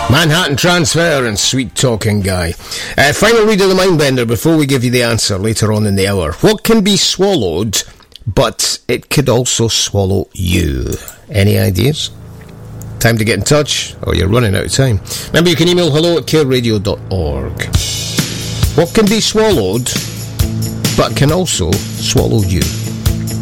Manhattan Transfer and Sweet Talking Guy. Final read of the Mindbender before we give you the answer later on in the hour. What can be swallowed, but it could also swallow you? Any ideas? Time to get in touch, or you're running out of time. Remember, you can email hello@careradio.org. What can be swallowed, but can also swallow you?